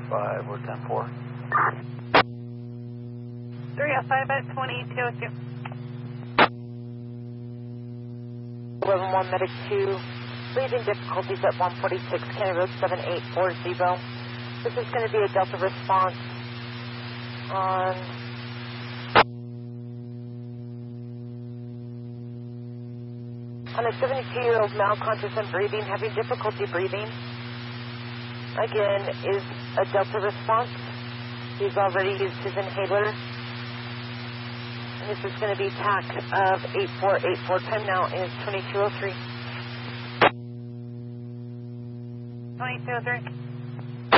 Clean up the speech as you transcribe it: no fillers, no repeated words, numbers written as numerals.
5, we're 10-4. 305 at 2202. 11-1 Medic 2, breathing difficulties at 146, County Road 7840. This is going to be a Delta response on a 72-year-old male conscious and breathing, having difficulty breathing. Again, is a Delta response. He's already used his inhaler. And this is going to be TAC of 8484. Time now is 2203. 2203.